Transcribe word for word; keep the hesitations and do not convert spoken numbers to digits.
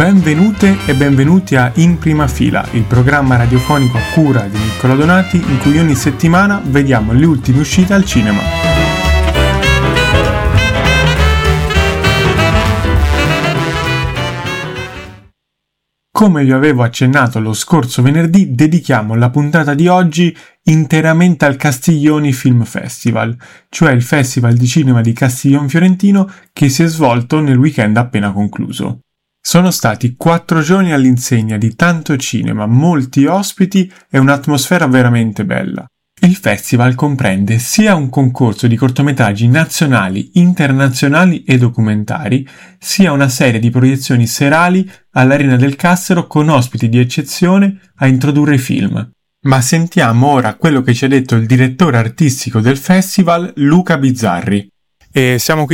Benvenute e benvenuti a In Prima Fila, il programma radiofonico a cura di Niccolò Donati in cui ogni settimana vediamo le ultime uscite al cinema. Come vi avevo accennato lo scorso venerdì, dedichiamo la puntata di oggi interamente al Castiglioni Film Festival, cioè il festival di cinema di Castiglion Fiorentino che si è svolto nel weekend appena concluso. Sono stati quattro giorni all'insegna di tanto cinema, molti ospiti e un'atmosfera veramente bella. Il festival comprende sia un concorso di cortometraggi nazionali, internazionali e documentari, sia una serie di proiezioni serali all'Arena del Cassero con ospiti di eccezione a introdurre i film. Ma sentiamo ora quello che ci ha detto il direttore artistico del festival, Luca Bizzarri. E siamo qui